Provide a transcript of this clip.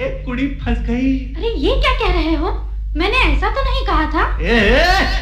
एक कुड़ी फंस गई। अरे ये क्या कह रहे हो? मैंने ऐसा तो नहीं कहा था।